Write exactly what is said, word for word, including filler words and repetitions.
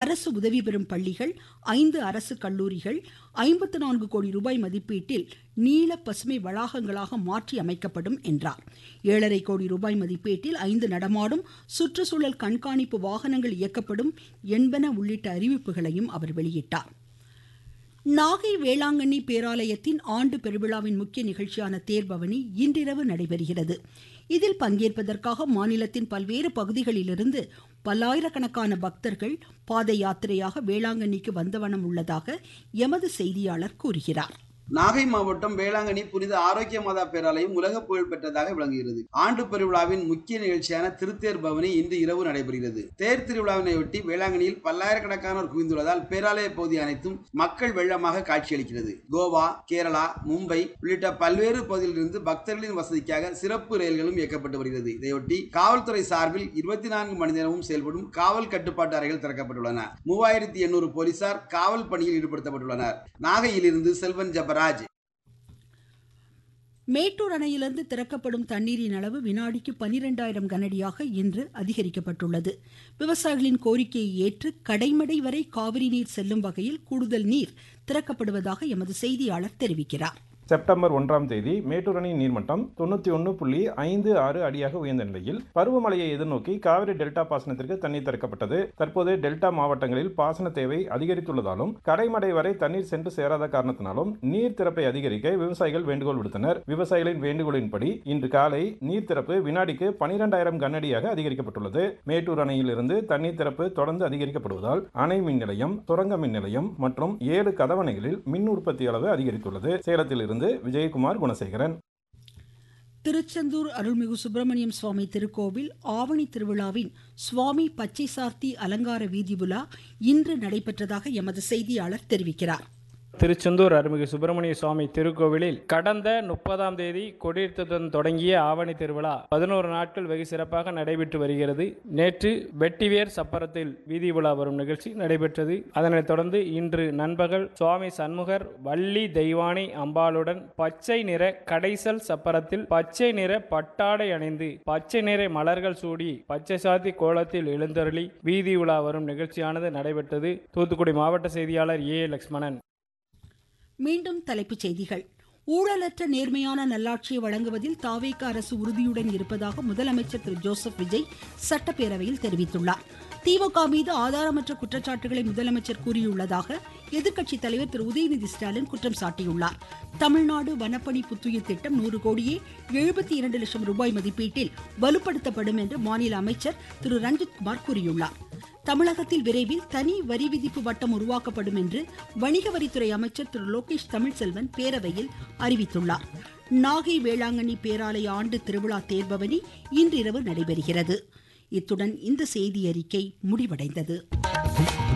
அரசு உதவி பெறும் பள்ளிகள், ஐந்து அரசு கல்லூரிகள் ஐம்பத்து நான்கு கோடி ரூபாய் மதிப்பீட்டில் நீல பசுமை வளாகங்களாக மாற்றி அமைக்கப்படும் என்றார். ஏழரை கோடி ரூபாய் மதிப்பீட்டில் ஐந்து நடமாடும் சுற்றுச்சூழல் கண்காணிப்பு வாகனங்கள் இயக்கப்படும் என்பன உள்ளிட்ட அறிவிப்புகளையும் அவர் வெளியிட்டார். நாகை வேளாங்கண்ணி பேராலயத்தின் ஆண்டு பெருவிழாவின் முக்கிய நிகழ்ச்சியான தேர்பவனி இன்றிரவு நடைபெறுகிறது. இதில் பங்கேற்பதற்காக மாநிலத்தின் பல்வேறு பகுதிகளிலிருந்து பல்லாயிரக்கணக்கான பக்தர்கள் பாத யாத்திரையாக வேளாங்கண்ணிக்கு வந்தவண்ணம் உள்ளதாக எமது செய்தியாளர் கூறுகிறார். நாகை மாவட்டம் வேளாங்கண்ணி புனித ஆரோக்கிய மாதா பேராலயம் உலக புகழ் பெற்றதாக விளங்குகிறது. ஆண்டு பெருவிழாவின் முக்கிய நிகழ்ச்சியான திருத்தேர் பவனி இன்று இரவு நடைபெறுகிறது. தேர் திருவிழாவினையொட்டி வேளாங்கண்ணியில் பல்லாயிரக்கணக்கானோர் குவிந்துள்ளதால் பேராலய பகுதி அனைத்தும் மக்கள் வெள்ளமாக காட்சியளிக்கிறது. கோவா, கேரளா, மும்பை உள்ளிட்ட பல்வேறு பகுதிகளிலிருந்து பக்தர்களின் வசதிக்காக சிறப்பு ரயில்களும் இயக்கப்பட்டு வருகிறது. இதையொட்டி காவல்துறை சார்பில் இருபத்தி நான்கு மணி நேரமும் செயல்படும் காவல் கட்டுப்பாட்டு அறைகள் திறக்கப்பட்டுள்ளன. மூவாயிரத்தி எண்ணூறு போலீசார் காவல் பணியில் ஈடுபடுத்தப்பட்டுள்ளனர். நாகையிலிருந்து செல்வன் ஜபர். மேட்டூர் அணையிலிருந்து திறக்கப்படும் தண்ணீரின் அளவு வினாடிக்கு பனிரெண்டாயிரம் கனஅடியாக இன்று அதிகரிக்கப்பட்டுள்ளது. விவசாயிகளின் கோரிக்கையை ஏற்று கடைமடை வரை காவிரி நீர் செல்லும் வகையில் கூடுதல் நீர் திறக்கப்படுவதாக எமது செய்தியாளர் தெரிவிக்கிறார். செப்டம்பர் ஒன்றாம் தேதி மேட்டூர் அணையின் நீர்மட்டம் தொண்ணூத்தி ஒன்று புள்ளி ஐந்து ஆறு அடியாக உயர்ந்த நிலையில் பருவமழையை எதிர்நோக்கி காவிரி டெல்டா பாசனத்திற்கு தண்ணீர் திறக்கப்பட்டது. தற்போது டெல்டா மாவட்டங்களில் பாசன தேவை அதிகரித்துள்ளதாலும் கடைமடை வரை தண்ணீர் சென்று சேராத காரணத்தினாலும் நீர் திறப்பை அதிகரிக்க விவசாயிகள் வேண்டுகோள் விடுத்தனர். விவசாயிகளின் வேண்டுகோளின்படி இன்று காலை நீர் திறப்பு வினாடிக்கு பனிரெண்டாயிரம் கனஅடியாக அதிகரிக்கப்பட்டுள்ளது. மேட்டூர் அணையில் இருந்து தண்ணீர் திறப்பு தொடர்ந்து அதிகரிக்கப்படுவதால் அணை மின் நிலையம், சுரங்க மின் நிலையம் மற்றும் ஏழு கதவணைகளில் மின் உற்பத்தி அளவு அதிகரித்துள்ளது. சேலத்தில் இருந்து விஜயகுமார் குணசேகரன். திருச்செந்தூர் அருள்மிகு சுப்பிரமணியம் சுவாமி திருக்கோவில் ஆவணி திருவிழாவின் சுவாமி பச்சை சார்த்தி அலங்கார வீதி உலா இன்று நடைபெற்றதாக எமது செய்தியாளர் தெரிவிக்கிறார். திருச்செந்தூர் அருள்மிகு சுப்பிரமணிய சுவாமி திருக்கோவிலில் கடந்த முப்பதாம் தேதி கொடியேற்றத்துடன் தொடங்கிய ஆவணி திருவிழா பதினோரு நாட்கள் வெகு சிறப்பாக நடைபெற்று வருகிறது. நேற்று வெட்டிவேர் சப்பரத்தில் வீதி உலா வரும் நிகழ்ச்சி நடைபெற்றது. அதனைத் தொடர்ந்து இன்று நண்பகல் சுவாமி சண்முகர் வள்ளி தெய்வானை அம்பாளுடன் பச்சை நிற கடைசல் சப்பரத்தில் பச்சை நிற பட்டாடை அணிந்து பச்சை நிற மலர்கள் சூடி பச்சை சாத்தி கோலத்தில் எழுந்தருளி வீதி உலா வரும் நிகழ்ச்சியானது நடைபெற்றது. தூத்துக்குடி மாவட்ட செய்தியாளர் ஏ லட்சுமணன். மீண்டும் தலைப்புச் செய்திகள். ஊழலற்ற நேர்மையான நல்லாட்சியை வழங்குவதில் தாவேகா அரசு உறுதியுடன் இருப்பதாக முதலமைச்சர் திரு ஜோசப் விஜய் சட்டப்பேரவையில் தெரிவித்துள்ளார். திமுக மீது ஆதாரமற்ற குற்றச்சாட்டுகளை முதலமைச்சர் கூறியுள்ளதாக எதிர்க்கட்சித் தலைவர் திரு உதயநிதி ஸ்டாலின் குற்றம் சாட்டியுள்ளார். தமிழ்நாடு வனப்பணி புத்துயிர் திட்டம் நூறு கோடியே எழுபத்தி இரண்டு லட்சம் ரூபாய் மதிப்பீட்டில் வலுப்படுத்தப்படும் என்று மாநில அமைச்சர் திரு ரஞ்சித்குமார் கூறியுள்ளார். தமிழகத்தில் விரைவில் தனி வரி விதிப்பு வட்டம் உருவாக்கப்படும் என்று வணிக வரித்துறை அமைச்சர் திரு லோகேஷ் தமிழ்செல்வன் பேரவையில் அறிவித்துள்ளார். நாகை வேளாங்கண்ணி பேராலய ஆண்டு திருவிழா தேர்பவனி இன்றிரவு நடைபெறுகிறது. இத்துடன் இந்த செய்தி அறிக்கை முடிவடைந்தது.